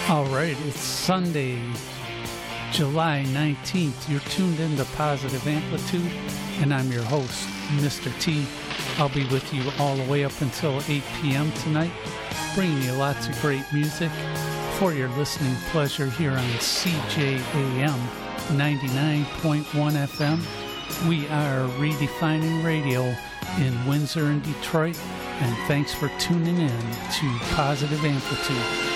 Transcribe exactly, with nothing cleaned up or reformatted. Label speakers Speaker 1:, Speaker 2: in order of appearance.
Speaker 1: All right, it's Sunday, July nineteenth. You're tuned into Positive Amplitude, and I'm your host, Mister T. I'll be with you all the way up until eight p.m. tonight, bringing you lots of great music for your listening pleasure here on C J A M ninety-nine point one F M. We are redefining radio in Windsor and Detroit, and thanks for tuning in to Positive Amplitude.